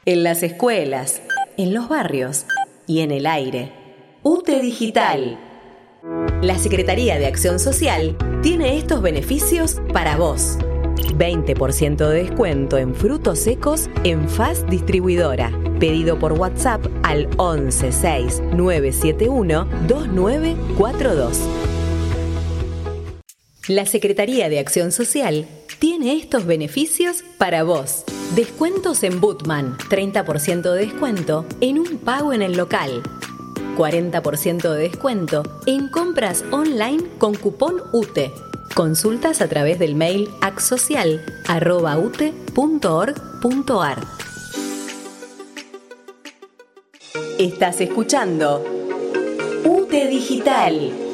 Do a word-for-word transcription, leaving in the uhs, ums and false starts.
en las escuelas, en los barrios y en el aire. U T E Digital. La Secretaría de Acción Social tiene estos beneficios para vos. veinte por ciento de descuento en frutos secos en F A S Distribuidora. Pedido por WhatsApp al once seis nueve siete uno dos nueve cuatro dos. La Secretaría de Acción Social tiene estos beneficios para vos. Descuentos en Bootman, treinta por ciento de descuento en un pago en el local. cuarenta por ciento de descuento en compras online con cupón U T E. Consultas a través del mail acsocial arroba ute punto org punto ar. Estás escuchando U T E Digital.